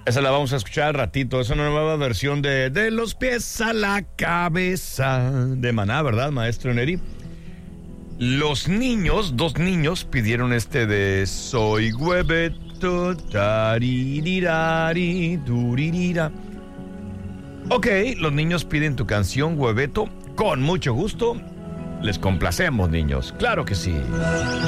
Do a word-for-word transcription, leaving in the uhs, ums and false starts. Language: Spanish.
Esa la vamos a escuchar al ratito. Es una nueva versión de De los pies a la cabeza de Maná, ¿verdad, maestro Neri? Los niños, dos niños, pidieron este de Soy hueveto, taririrari, duririra. Ok, los niños piden tu canción, Hueveto. Con mucho gusto. Les complacemos, niños. Claro que sí.